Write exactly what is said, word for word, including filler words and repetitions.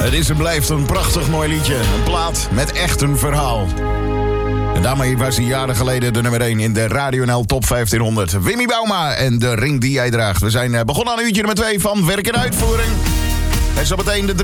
Het is en blijft een prachtig mooi liedje. Een plaat met echt een verhaal. En daarmee was hij jaren geleden de nummer één in de Radio N L Top vijftienhonderd. Wimmy Bauma en de ring die jij draagt. We zijn begonnen aan uurtje nummer twee van Werk en Uitvoering. En zo meteen de drie.